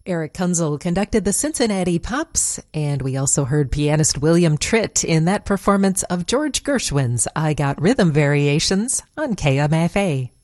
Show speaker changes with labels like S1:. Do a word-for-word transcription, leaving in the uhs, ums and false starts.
S1: Eric Kunzel conducted the Cincinnati Pops, and we also heard pianist William Tritt in that performance of George Gershwin's I Got Rhythm Variations on K M F A.